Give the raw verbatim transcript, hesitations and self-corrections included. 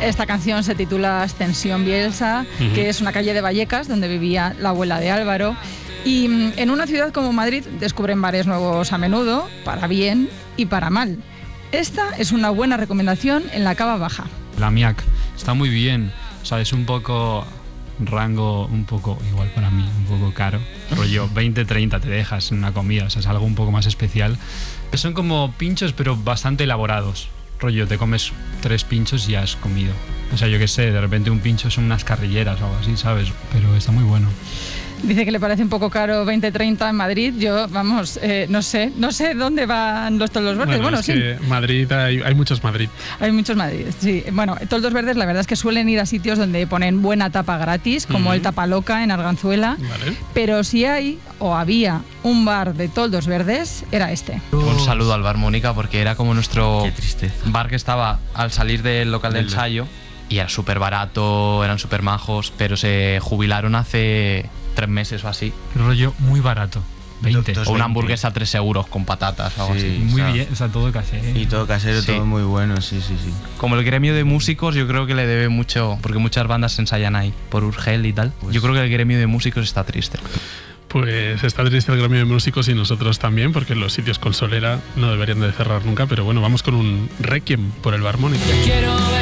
Esta canción se titula Ascensión Bielsa, uh-huh. que es una calle de Vallecas donde vivía la abuela de Álvaro. Y en una ciudad como Madrid descubren bares nuevos a menudo, para bien y para mal. Esta es una buena recomendación en la Cava Baja. La Miac está muy bien, o sea, es un poco rango, un poco igual para mí, un poco caro. Rollo veinte treinta te dejas en una comida, o sea, es algo un poco más especial. Son como pinchos pero bastante elaborados. Rollo, te comes tres pinchos y ya has comido. O sea, yo qué sé, de repente un pincho son unas carrilleras o algo así, ¿sabes? Pero está muy bueno. Dice que le parece un poco caro veinte treinta en Madrid. Yo, vamos, eh, no sé, no sé dónde van los toldos verdes. Bueno, bueno es sí. que Madrid, hay, hay muchos Madrid. Hay muchos Madrid, sí. Bueno, toldos verdes la verdad es que suelen ir a sitios donde ponen buena tapa gratis, como uh-huh. el Tapaloca en Arganzuela. Vale. Pero si hay o había un bar de toldos verdes, era este. Un saludo al bar Mónica, porque era como nuestro bar que estaba al salir del local de ensayo y era súper barato, eran súper majos, pero se jubilaron hace tres meses o así. Rollo muy barato, veinte. O una hamburguesa a tres euros con patatas o algo Sí, así. Muy o sea, bien, o sea, todo casero. Y todo casero, Sí. todo muy bueno, sí, sí, sí. Como el gremio de músicos, yo creo que le debe mucho, porque muchas bandas se ensayan ahí, por Urgel y tal. Pues yo creo que el gremio de músicos está triste. Pues está triste el gremio de músicos y nosotros también, porque los sitios con solera no deberían de cerrar nunca, pero bueno, vamos con un requiem por el bar Mónica.